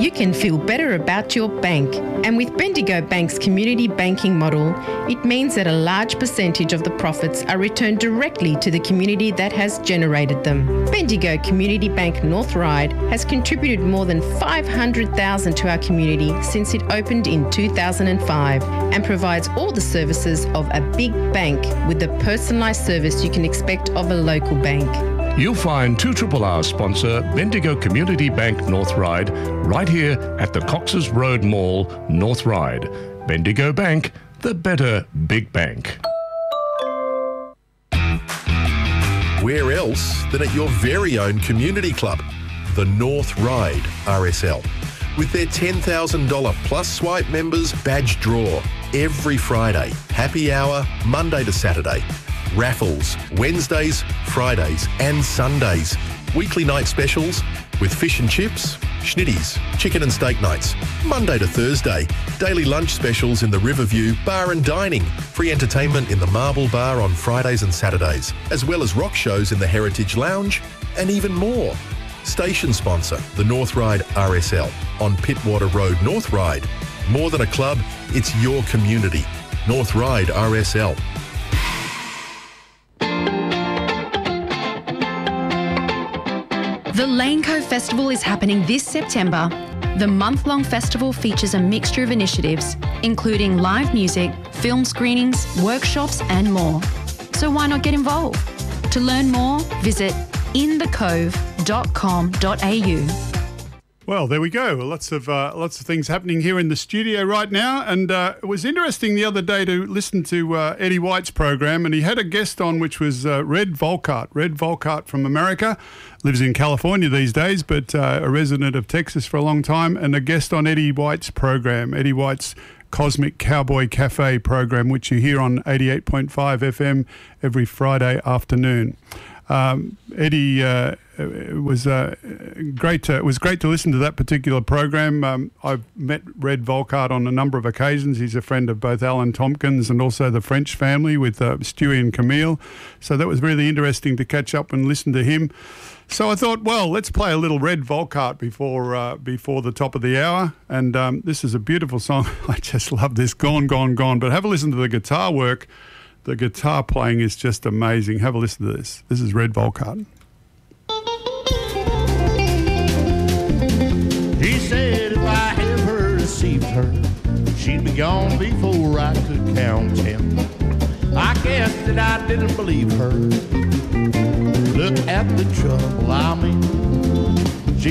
you can feel better about your bank. And with Bendigo Bank's community banking model, it means that a large percentage of the profits are returned directly to the community that has generated them. Bendigo Community Bank North Ryde has contributed more than $500,000 to our community since it opened in 2005 and provides all the services of a big bank with the personalised service you can expect of a local bank. You'll find 2RRR sponsor Bendigo Community Bank North Ryde right here at the Cox's Road Mall, North Ryde. Bendigo Bank, the better big bank. Where else than at your very own community club, the North Ryde RSL. With their $10,000 plus swipe members badge draw every Friday, happy hour Monday to Saturday, raffles Wednesdays, Fridays and Sundays, weekly night specials with fish and chips, schnitties, chicken and steak nights, Monday to Thursday, daily lunch specials in the Riverview Bar and Dining, free entertainment in the Marble Bar on Fridays and Saturdays, as well as rock shows in the Heritage Lounge and even more. Station sponsor, the North Ryde RSL on Pittwater Road, North Ryde. More than a club, it's your community. North Ryde RSL. The Laneco Festival is happening this September. The month-long festival features a mixture of initiatives, including live music, film screenings, workshops and more. So why not get involved? To learn more, visit inthecove.com.au. Well, there we go. Lots of things happening here in the studio right now, and it was interesting the other day to listen to Eddie White's program, and he had a guest on, which was Red Volkart. Red Volkart from America, lives in California these days, but a resident of Texas for a long time, and a guest on Eddie White's program, Eddie White's Cosmic Cowboy Cafe program, which you hear on 88.5 FM every Friday afternoon. Eddie, it was great to listen to that particular program. I've met Red Volkart on a number of occasions. He's a friend of both Alan Tompkins and also the French family with Stewie and Camille. So that was really interesting to catch up and listen to him. So I thought, well, let's play a little Red Volkart before the top of the hour. And this is a beautiful song. I just love this. Gone, Gone, Gone. But have a listen to the guitar work. The guitar playing is just amazing. Have a listen to this. This is Red Volkart. He said if I ever deceived her, she'd be gone before I could count 10. I guess that I didn't believe her. Look at the trouble I'm in.